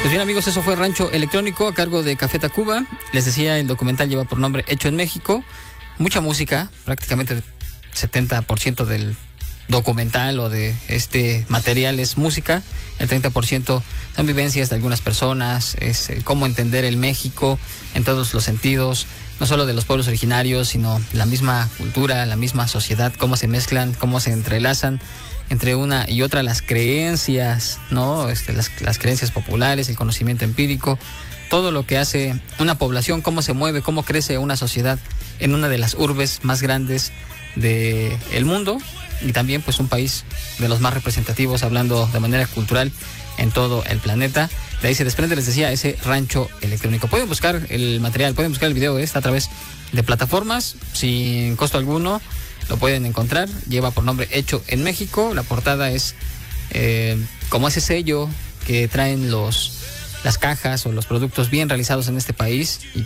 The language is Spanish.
Pues bien, amigos, eso fue Rancho Electrónico a cargo de Café Tacuba. Les decía, el documental lleva por nombre Hecho en México. Mucha música, prácticamente 70% del documental o de este material es música. El 30% son vivencias de algunas personas, es cómo entender el México en todos los sentidos, no solo de los pueblos originarios, sino la misma cultura, la misma sociedad, cómo se mezclan, cómo se entrelazan entre una y otra las creencias, ¿no? Las creencias populares, el conocimiento empírico, todo lo que hace una población, cómo se mueve, cómo crece una sociedad en una de las urbes más grandes del mundo y también pues un país de los más representativos, hablando de manera cultural en todo el planeta. De ahí se desprende, les decía, ese Rancho Electrónico. Pueden buscar el material, pueden buscar el video de esta a través de plataformas sin costo alguno. Lo pueden encontrar, lleva por nombre Hecho en México. La portada es como ese sello que traen las cajas o los productos bien realizados en este país y